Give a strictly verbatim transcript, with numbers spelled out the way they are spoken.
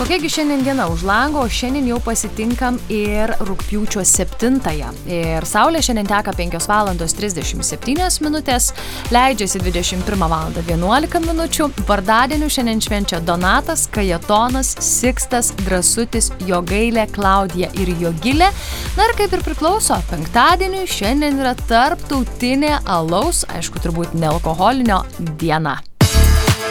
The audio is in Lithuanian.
Kokiagi šiandien diena už lango, šiandien jau pasitinkam ir rugpjūčio septintąją. Ir saulė šiandien teka penkios valandos trisdešimt septynios minutės, leidžiasi dvidešimt pirmą valandą vienuolika minučių. Vardadienių šiandien švenčia Donatas, Kajetonas, Sikstas, Drąsutis, Jogailė, Klaudija ir Jogilė. Na ir kaip ir priklauso, penktadieniui šiandien yra tarptautinė alaus, aišku, turbūt nealkoholinio diena.